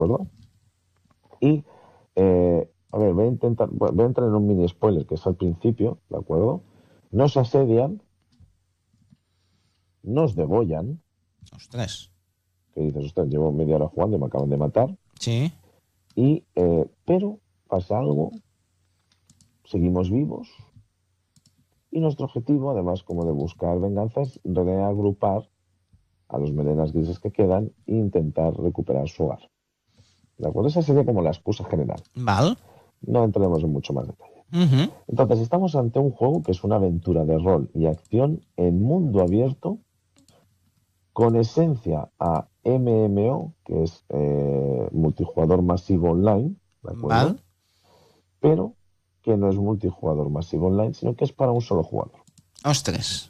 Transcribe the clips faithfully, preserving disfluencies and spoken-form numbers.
acuerdo? Y, eh, a ver, voy a intentar, voy a entrar en un mini spoiler que es al principio, ¿de acuerdo? Nos asedian, nos degollan, Ostras. que dices, ostras, llevo media hora jugando y me acaban de matar, Sí. y, eh, pero pasa algo, seguimos vivos, y nuestro objetivo, además como de buscar venganzas, es reagrupar a los melenas grises que quedan e intentar recuperar su hogar. ¿De acuerdo? Esa sería como la excusa general. Val. No entraremos en mucho más detalle. Uh-huh. Entonces, estamos ante un juego que es una aventura de rol y acción en mundo abierto con esencia a M M O, que es eh, multijugador masivo online, ¿de acuerdo? Val. Pero que no es multijugador masivo online, sino que es para un solo jugador. Ostres.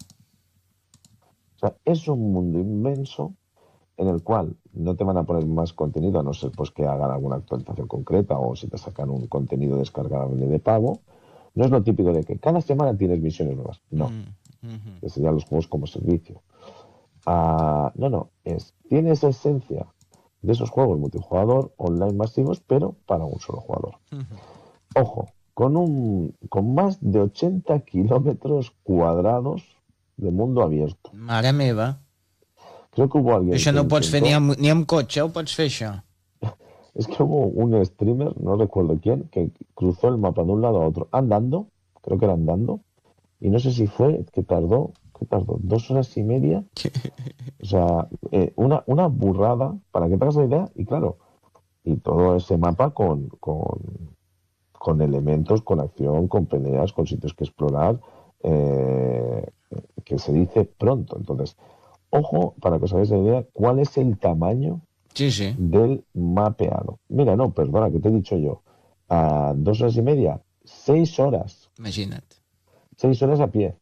O sea, es un mundo inmenso en el cual no te van a poner más contenido, a no ser pues que hagan alguna actualización concreta o si te sacan un contenido descargable de pago. No es lo típico de que cada semana tienes misiones nuevas. No, Uh-huh. que serían los juegos como servicio. Uh, no, no, es, tiene esa esencia de esos juegos multijugador online masivos, pero para un solo jugador. Uh-huh. Ojo, con, un, con más de ochenta kilómetros cuadrados de mundo abierto. Mare meva. Creo que hubo alguien Això que no ho pots fer intentó... ni amb, ni amb cotxe, ho pots fer això. Es que hubo un streamer, no recuerdo quién, que cruzó el mapa de un lado a otro andando, creo que era andando, y no sé si fue que tardó, que tardó dos horas y media. O sea, eh, una, una burrada, para que te hagas la idea, y claro, y todo ese mapa con, con, con elementos, con acción, con peleas, con sitios que explorar, eh, que se dice pronto. Entonces, ojo, para que os hagáis la idea, cuál es el tamaño Sí, sí. del mapeado. Mira, no, perdona, que te he dicho yo. A dos horas y media, seis horas. Imagina't. Seis horas a pie.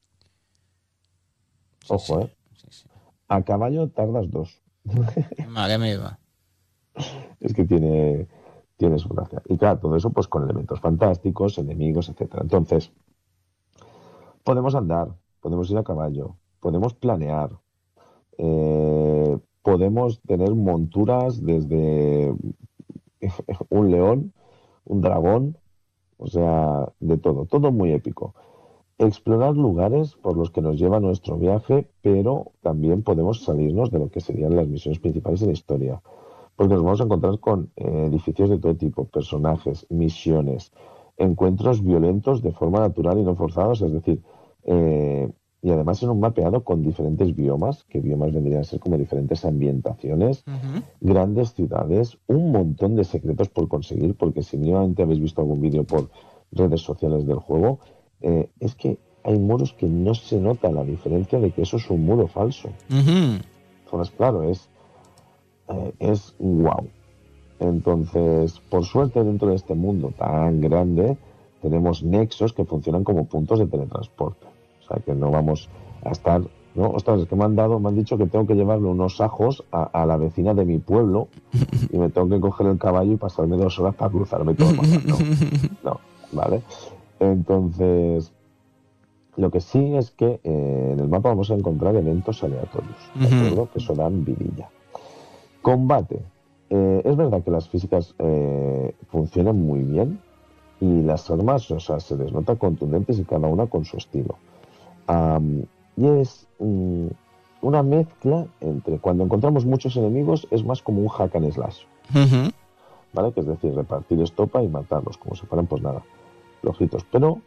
Sí, Ojo, sí. ¿eh? Sí, sí. A caballo tardas dos. Mare meva. Es que tiene, tiene su gracia. Y claro, todo eso pues con elementos fantásticos, enemigos, etcétera. Entonces, podemos andar, podemos ir a caballo, podemos planear, eh, podemos tener monturas desde un león, un dragón, o sea, de todo, todo muy épico. Explorar lugares por los que nos lleva nuestro viaje, pero también podemos salirnos de lo que serían las misiones principales de la historia. Porque nos vamos a encontrar con eh, edificios de todo tipo, personajes, misiones, encuentros violentos de forma natural y no forzados, es decir, eh, y además en un mapeado con diferentes biomas, que biomas vendrían a ser como diferentes ambientaciones, Uh-huh. grandes ciudades, un montón de secretos por conseguir, porque si mínimamente habéis visto algún vídeo por redes sociales del juego, eh, es que hay muros que no se nota la diferencia de que eso es un muro falso. Uh-huh. Entonces, claro, es, eh, es wow. Entonces, por suerte, dentro de este mundo tan grande, tenemos nexos que funcionan como puntos de teletransporte. O sea, que no vamos a estar... ¿no? Ostras, es que me han dado, me han dicho que tengo que llevarle unos ajos a, a la vecina de mi pueblo y me tengo que coger el caballo y pasarme dos horas para cruzarme todo el mapa. No, no, ¿vale? Entonces, lo que sí es que eh, en el mapa vamos a encontrar eventos aleatorios, ¿de acuerdo? Uh-huh. Que eso dan vidilla. Combate. Eh, es verdad que las físicas eh, funcionan muy bien y las armas, o sea, se les nota contundentes y cada una con su estilo. Um, y es um, una mezcla entre cuando encontramos muchos enemigos es más como un hack and slash, Uh-huh. ¿vale? Que es decir, repartir estopa y matarlos como si fueran pues nada, flojitos. Pero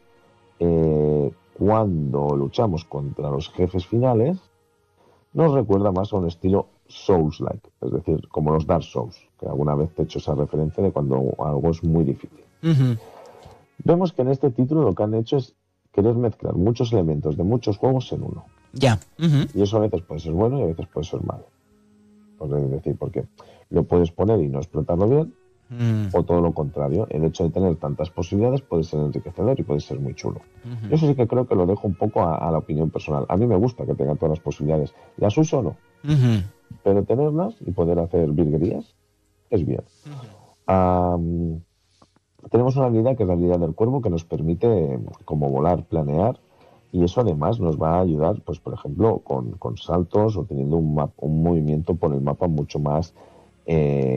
eh, cuando luchamos contra los jefes finales nos recuerda más a un estilo Souls-like, es decir, como los Dark Souls, que alguna vez te he hecho esa referencia de cuando algo es muy difícil. Uh-huh. Vemos que en este título lo que han hecho es querer mezclar muchos elementos de muchos juegos en uno. Ya. Uh-huh. Y eso a veces puede ser bueno y a veces puede ser malo. Es decir, porque lo puedes poner y no explotarlo bien, Mm. o todo lo contrario, el hecho de tener tantas posibilidades puede ser enriquecedor y puede ser muy chulo. Uh-huh. Yo eso sí que creo que lo dejo un poco a, a la opinión personal. A mí me gusta que tengan todas las posibilidades. ¿Las uso o no? Uh-huh. Pero tenerlas y poder hacer virguerías es bien. Uh-huh. Um, tenemos una habilidad que es la habilidad del cuervo que nos permite como volar, planear, y eso además nos va a ayudar, pues por ejemplo, con, con saltos o teniendo un, map, un movimiento por el mapa mucho más... Eh,